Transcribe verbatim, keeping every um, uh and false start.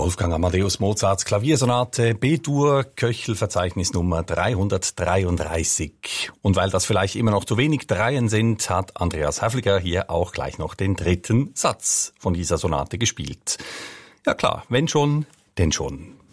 Wolfgang Amadeus Mozarts Klaviersonate B-Dur, Köchel-Verzeichnis Nummer dreihundertdreiunddreißig. Und weil das vielleicht immer noch zu wenig Dreien sind, hat Andreas Häfliger hier auch gleich noch den dritten Satz von dieser Sonate gespielt. Ja klar, wenn schon, denn schon.